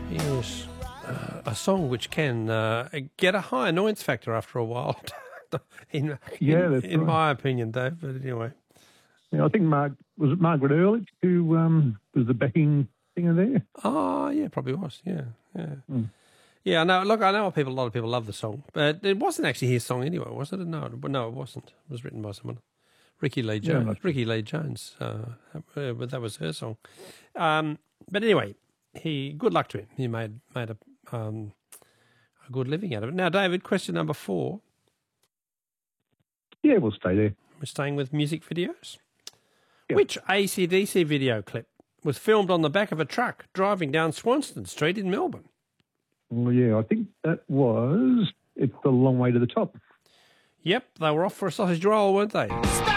Yes, a song which can get a high annoyance factor after a while, in my opinion, Dave. But anyway. Yeah, I think was it Margaret Ehrlich who was the backing singer there? Oh, yeah, probably was. Yeah. Yeah, no, look, I know a lot of people love the song, but it wasn't actually his song anyway, was it? No, it wasn't. It was written by someone. Ricky Lee Jones. Yeah, Ricky Lee Jones. But that was her song. But anyway, good luck to him. He made a good living out of it. Now, David, question number 4. Yeah, we'll stay there. We're staying with music videos. Yep. Which AC/DC video clip was filmed on the back of a truck driving down Swanston Street in Melbourne? Well, yeah, I think that was It's the Long Way to the Top. Yep, they were off for a sausage roll, weren't they?